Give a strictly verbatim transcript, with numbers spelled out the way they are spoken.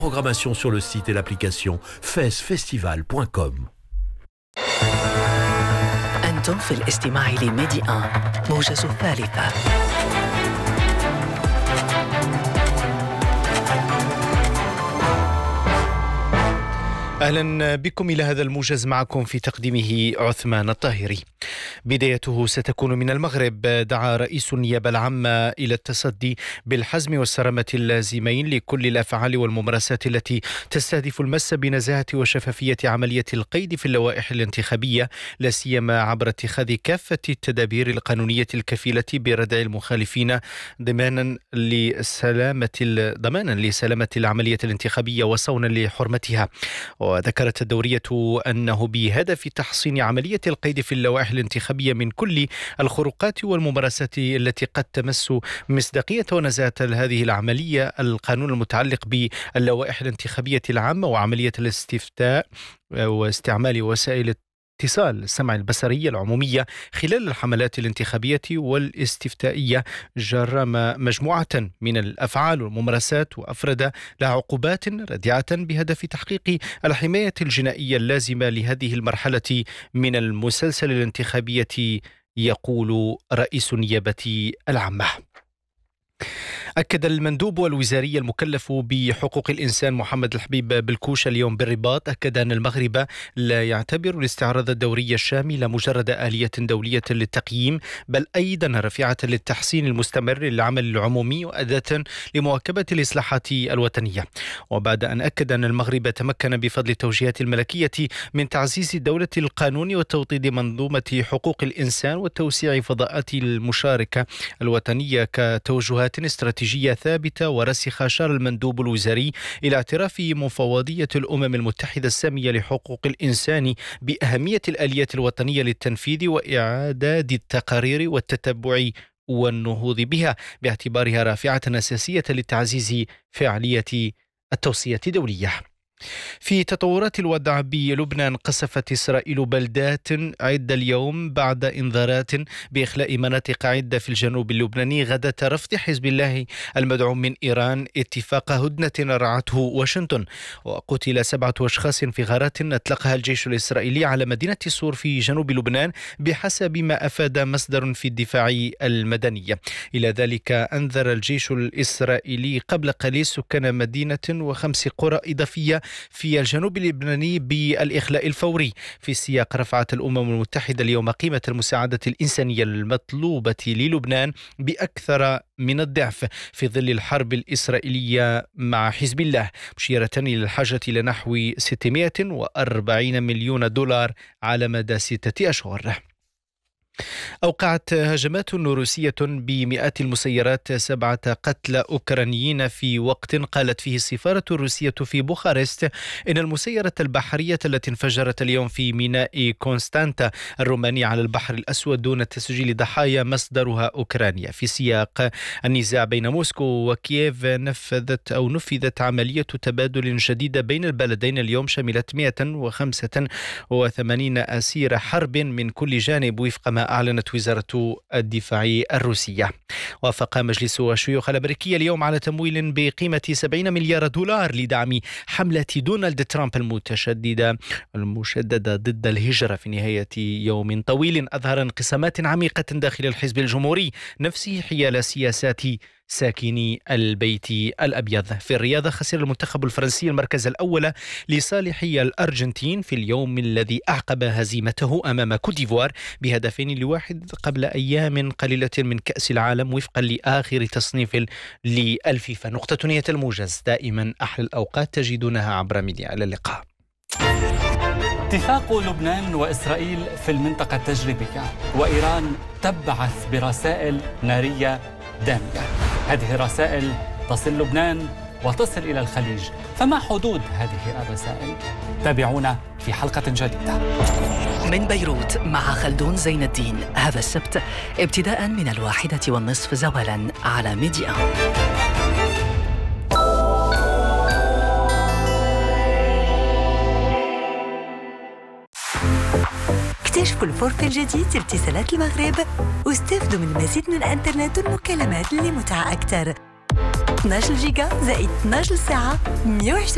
Programmation sur le site et l'application fes festival point com. أنتم في الاستماع لميدي آن موجز الثالثة. أهلا بكم إلى هذا الموجز، معكم في تقديمه عثمان الطاهري. بدايته ستكون من المغرب. دعا رئيس النيابة العامة إلى التصدي بالحزم والصرامة اللازمين لكل الأفعال والممارسات التي تستهدف المس بنزاهة وشفافية عملية القيد في اللوائح الانتخابية، لا سيما عبر اتخاذ كافة التدابير القانونية الكفيلة بردع المخالفين ضمانا لسلامة ضمانا لسلامة العملية الانتخابية وصونا لحرمتها. وذكرت الدورية أنه بهدف تحصين عملية القيد في اللوائح الانتخابية من كل الخروقات والممارسات التي قد تمس مصداقية ونزاهة هذه العملية، القانون المتعلق باللوائح الانتخابية العامة وعملية الاستفتاء واستعمال وسائل اتصال السمع البصرية العمومية خلال الحملات الانتخابية والاستفتائية جرم مجموعة من الأفعال والممارسات وأفرد لها عقوبات رديعة بهدف تحقيق الحماية الجنائية اللازمة لهذه المرحلة من المسلسل الانتخابية، يقول رئيس النيابة العامة. أكد المندوب الوزاري المكلف بحقوق الإنسان محمد الحبيب بالكوش اليوم بالرباط أكد أن المغرب لا يعتبر الاستعراض الدوري الشامل مجرد آلية دولية للتقييم، بل أيضا رفيعة للتحسين المستمر للعمل العمومي وأداة لمواكبة الإصلاحات الوطنية. وبعد أن أكد أن المغرب تمكن بفضل التوجيهات الملكية من تعزيز دولة القانون وتوطيد منظومة حقوق الإنسان وتوسيع فضاءات المشاركة الوطنية كتوجهات استراتيجية ثابتة ورسخ، أشار المندوب الوزاري إلى اعتراف مفوضية الأمم المتحدة السامية لحقوق الإنسان بأهمية الآليات الوطنية للتنفيذ وإعداد التقارير والتتبع والنهوض بها، باعتبارها رافعة أساسية لتعزيز فعالية التوصية الدولية. في تطورات الوضع بلبنان، قصفت إسرائيل بلدات عدة اليوم بعد إنذارات بإخلاء مناطق عدة في الجنوب اللبناني غداة رفض حزب الله المدعوم من إيران اتفاق هدنة رعته واشنطن. وقتل سبعة أشخاص في غارات أطلقها الجيش الإسرائيلي على مدينة صور في جنوب لبنان بحسب ما أفاد مصدر في الدفاع المدني. إلى ذلك أنذر الجيش الإسرائيلي قبل قليل سكان مدينة وخمس قرى إضافية في الجنوب اللبناني بالإخلاء الفوري. في السياق، رفعت الأمم المتحدة اليوم قيمة المساعدة الإنسانية المطلوبة للبنان بأكثر من الضعف في ظل الحرب الإسرائيلية مع حزب الله، مشيرة إلى الحاجة إلى نحو ستمائة وأربعين مليون دولار على مدى ستة أشهر. أوقعت هجمات روسية بمئات المسيرات سبعة قتلى أوكرانيين في وقت قالت فيه السفارة الروسية في بوخارست إن المسيرة البحرية التي انفجرت اليوم في ميناء كونستانتا الروماني على البحر الأسود دون تسجيل ضحايا مصدرها أوكرانيا. في سياق النزاع بين موسكو وكييف، نفذت أو نفذت عملية تبادل جديدة بين البلدين اليوم شملت مئة وخمسة وثمانين أسير حرب من كل جانب وفق ما أعلنت وزارة الدفاع الروسية. وافق مجلس الشيوخ الأمريكي اليوم على تمويل بقيمة سبعين مليار دولار لدعم حملة دونالد ترامب المتشددة المشددة ضد الهجرة في نهاية يوم طويل أظهر انقسامات عميقة داخل الحزب الجمهوري نفسه حيال سياسات ساكني البيت الأبيض. في الرياضة، خسر المنتخب الفرنسي المركز الأول لصالح الأرجنتين في اليوم الذي أعقب هزيمته أمام كوت ديفوار بهدفين لواحد قبل أيام قليلة من كأس العالم وفقا لآخر تصنيف للفيفا. نقطة نهاية الموجز، دائما أحلى الأوقات تجدونها عبر ميديا. إلى اللقاء. اتفاق لبنان وإسرائيل في المنطقة التجريبية، وإيران تبعث برسائل نارية دامية. هذه الرسائل تصل لبنان وتصل إلى الخليج، فما حدود هذه الرسائل؟ تابعونا في حلقة جديدة من بيروت مع خلدون زين الدين هذا السبت ابتداء من الواحدة والنصف زوالا على ميديا. اكتشفوا الفورفي الجديد لاتصالات المغرب واستفدوا من مزيد من الانترنت والمكالمات لمتعة أكثر. اثناشر جيجا زائد اثناشر ساعة مئة وعشرين